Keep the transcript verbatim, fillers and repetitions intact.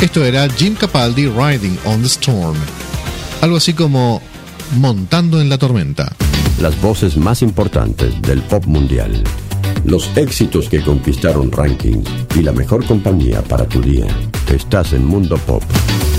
Esto era Jim Capaldi, Riding on the Storm. Algo así como Montando en la Tormenta. Las voces más importantes del pop mundial. Los éxitos que conquistaron rankings y la mejor compañía para tu día. Estás en Mundo Pop.